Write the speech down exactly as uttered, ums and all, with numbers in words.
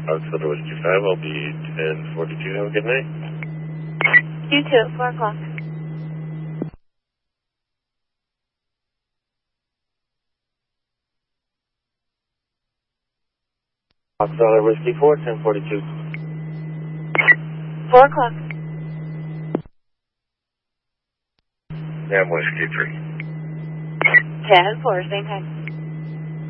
Foxtrot Whiskey five, I'll be ten forty-two. Have a good night. You too, four o'clock. Foxtrot Whiskey four, ten forty-two. Four o'clock. Nam Whiskey three. Ten four, same time.